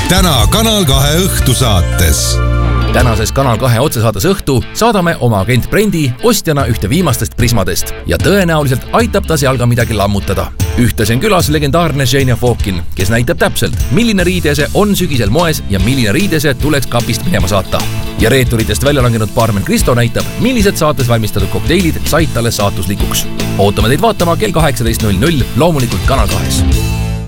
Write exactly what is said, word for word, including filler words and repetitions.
täna Kanal kahe õhtusaates. Tänases Kanal kahe otsesaates Õhtu saadame oma agent Brendi ostjana ühte viimastest prismadest ja tõenäoliselt aitab ta seal ka midagi lammutada. Ühtlasi on külas legendaarne Ženja Fokin, kes näitab täpselt, milline riidese on sügisel moes ja milline riidese tuleks kapist minema saata. Ja reeturitest välja langenud baarmen Kristo näitab, millised saates valmistatud kokteilid said talle saatuslikuks. Ootame teid vaatama kell kaheksateist null null loomulikult Kanal kahes.